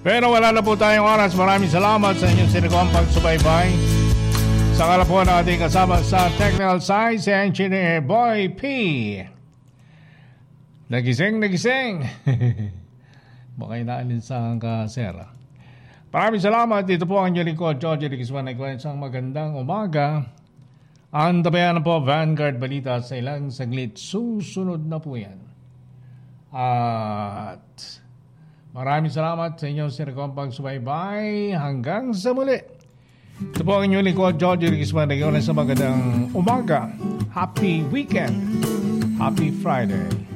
Pero wala na po tayong oras. Maraming salamat sa inyong sinigawang pagsubaybay. Sa kala po na ating kasama sa technical side, si Engineer Boy P. Nagising. Baka inaalinsahan ka, sir. Maraming salamat. Dito po ang inyong lingkod, George Riquisman. Isang magandang umaga. Ang tabayan na po, Vanguard Balita sa ilang saglit. Susunod na po yan. At maraming salamat sa inyong sinigawang pagsubaybay. Hanggang sa muli. Ito po ang inyong lingkod, George Riquisman. Sa magandang umaga. Happy weekend. Happy Friday.